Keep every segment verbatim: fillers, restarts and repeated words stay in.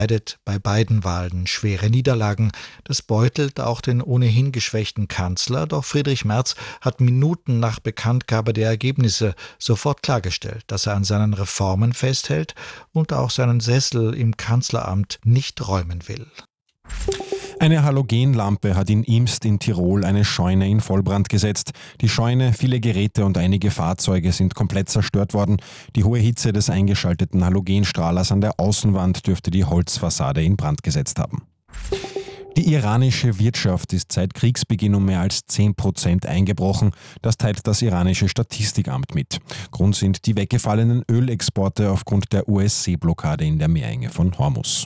leidet bei beiden Wahlen schwere Niederlagen. Das beutelt auch den ohnehin geschwächten Kanzler, doch Friedrich Merz hat Minuten nach Bekanntgabe der Ergebnisse sofort klargestellt, dass er an seinen Reformen festhält und auch seinen Sessel im Kanzleramt nicht räumen will. Eine Halogenlampe hat in Imst in Tirol eine Scheune in Vollbrand gesetzt. Die Scheune, viele Geräte und einige Fahrzeuge sind komplett zerstört worden. Die hohe Hitze des eingeschalteten Halogenstrahlers an der Außenwand dürfte die Holzfassade in Brand gesetzt haben. Die iranische Wirtschaft ist seit Kriegsbeginn um mehr als zehn Prozent eingebrochen. Das teilt das iranische Statistikamt mit. Grund sind die weggefallenen Ölexporte aufgrund der U S-Seeblockade in der Meerenge von Hormuz.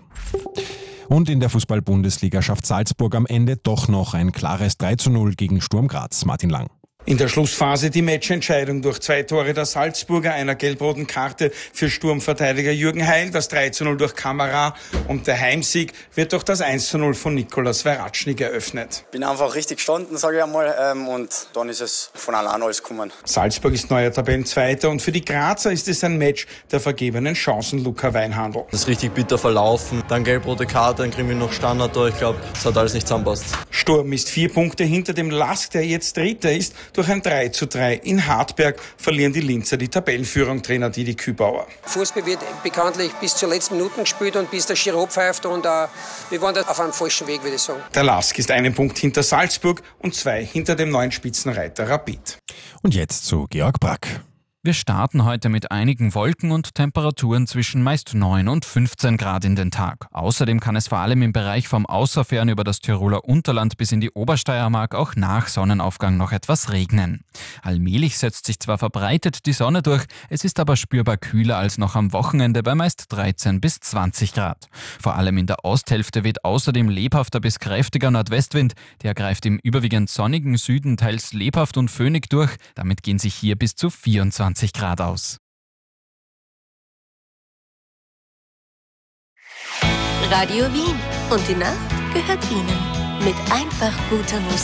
Und in der Fußball-Bundesliga schafft Salzburg am Ende doch noch ein klares drei zu null gegen Sturm Graz. Martin Lang. In der Schlussphase die Matchentscheidung durch zwei Tore der Salzburger, einer gelb-roten Karte für Sturmverteidiger Jürgen Heil, das drei zu null durch Kamara und der Heimsieg wird durch das eins zu null von Nikolas Verratschnik eröffnet. Bin einfach richtig gestanden, sage ich einmal, und dann ist es von allein alles gekommen. Salzburg ist neuer Tabellenzweiter und für die Grazer ist es ein Match der vergebenen Chancen, Luca Weinhandl. Das ist richtig bitter verlaufen, dann gelb-rote Karte, dann kriegen wir noch Standard durch. Ich glaube, das hat alles nicht zusammenpasst. Sturm ist vier Punkte hinter dem Lask, der jetzt Dritter ist. Durch ein drei zu drei in Hartberg verlieren die Linzer die Tabellenführung, Trainer Didi Kübauer. Fußball wird bekanntlich bis zur letzten Minute gespielt und bis der Schiri pfeift und uh, wir waren da auf einem falschen Weg, würde ich sagen. Der Lask ist einen Punkt hinter Salzburg und zwei hinter dem neuen Spitzenreiter Rapid. Und jetzt zu Georg Brack. Wir starten heute mit einigen Wolken und Temperaturen zwischen meist neun und fünfzehn Grad in den Tag. Außerdem kann es vor allem im Bereich vom Außerfern über das Tiroler Unterland bis in die Obersteiermark auch nach Sonnenaufgang noch etwas regnen. Allmählich setzt sich zwar verbreitet die Sonne durch, es ist aber spürbar kühler als noch am Wochenende bei meist dreizehn bis zwanzig Grad. Vor allem in der Osthälfte weht außerdem lebhafter bis kräftiger Nordwestwind. Der greift im überwiegend sonnigen Süden teils lebhaft und föhnig durch. Damit gehen sich hier bis zu vierundzwanzig Grad aus. Radio Wien. Und die Nacht gehört Ihnen. Mit einfach guter Musik.